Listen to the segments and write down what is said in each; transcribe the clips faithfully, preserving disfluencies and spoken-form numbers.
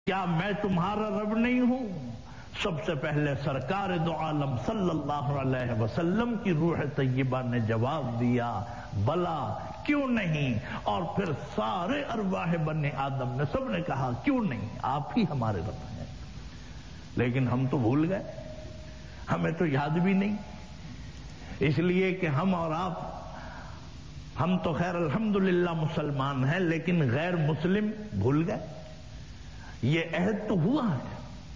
کیا میں تمہارا رب نہیں ہوں؟ سب سے پہلے سرکار دو عالم صلی اللہ علیہ وسلم کی روح طیبہ نے جواب دیا بلا کیوں نہیں، اور پھر سارے ارواح بنی آدم نے سب نے کہا کیوں نہیں، آپ ہی ہمارے رب ہیں۔ لیکن ہم تو بھول گئے، ہمیں تو یاد بھی نہیں، اس لیے کہ ہم اور آپ ہم تو خیر الحمدللہ مسلمان ہیں، لیکن غیر مسلم بھول گئے۔ یہ عہد تو ہوا ہے،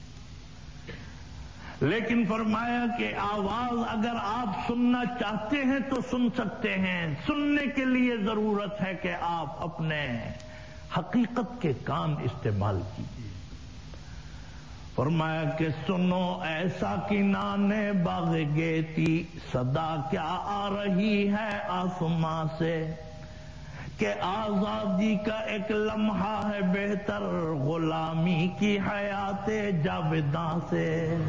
لیکن فرمایا کہ آواز اگر آپ سننا چاہتے ہیں تو سن سکتے ہیں، سننے کے لیے ضرورت ہے کہ آپ اپنے حقیقت کے کان استعمال کیجیے۔ فرمایا کہ سنو ایسا کی نانے باغ گیتی، صدا کیا آ رہی ہے آسماں سے، کہ آزادی کا ایک لمحہ ہے بہتر غلامی کی حیات جاویداں سے۔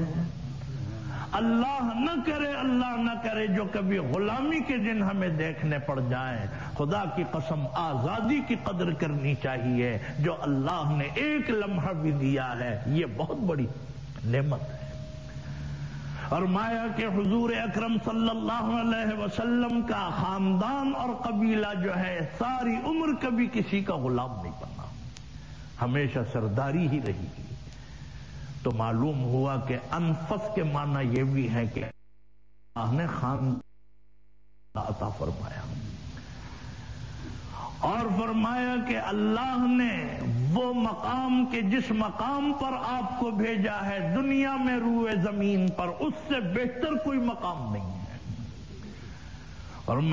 اللہ نہ کرے اللہ نہ کرے جو کبھی غلامی کے دن ہمیں دیکھنے پڑ جائیں، خدا کی قسم آزادی کی قدر کرنی چاہیے جو اللہ نے ایک لمحہ بھی دیا ہے، یہ بہت بڑی نعمت ہے۔ اور مایا کہ حضور اکرم صلی اللہ علیہ وسلم کا خاندان اور قبیلہ جو ہے ساری عمر کبھی کسی کا غلام نہیں بنا، ہمیشہ سرداری ہی رہی گی۔ تو معلوم ہوا کہ انفس کے معنی یہ بھی ہے کہ اللہ نے خاندان عطا فرمایا، اور فرمایا کہ اللہ نے وہ مقام کے جس مقام پر آپ کو بھیجا ہے دنیا میں روئے زمین پر، اس سے بہتر کوئی مقام نہیں ہے۔ اور